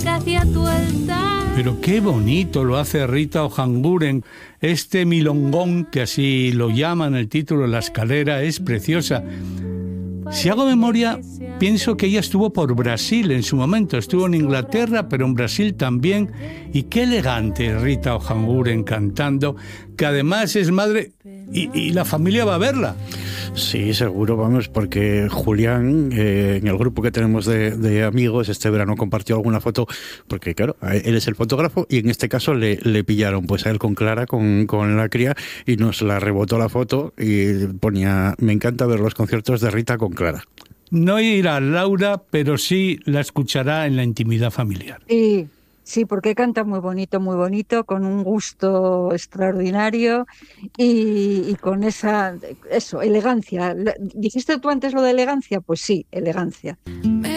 Pero qué bonito lo hace Rita Ojanguren. Este milongón, que así lo llaman el título, La escalera, es preciosa. Si hago memoria, pienso que ella estuvo por Brasil en su momento. Estuvo en Inglaterra, pero en Brasil también. Y qué elegante Rita Ojanguren cantando, que además es madre y la familia va a verla. Sí, seguro, vamos, porque Julián, en el grupo que tenemos de amigos, este verano compartió alguna foto, porque claro, él es el fotógrafo y en este caso le pillaron pues a él con Clara, con la cría, y nos la rebotó la foto y ponía: me encanta ver los conciertos de Rita con Clara. No irá Laura, pero sí la escuchará en la intimidad familiar. Sí, porque canta muy bonito, con un gusto extraordinario y con elegancia. ¿Dijiste tú antes lo de elegancia? Pues sí, elegancia.